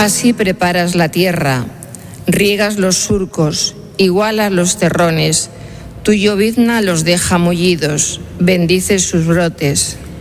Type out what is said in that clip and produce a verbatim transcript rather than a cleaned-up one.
Así preparas la tierra, riegas los surcos, igualas los terrones, tu llovizna los deja mullidos, bendices sus brotes.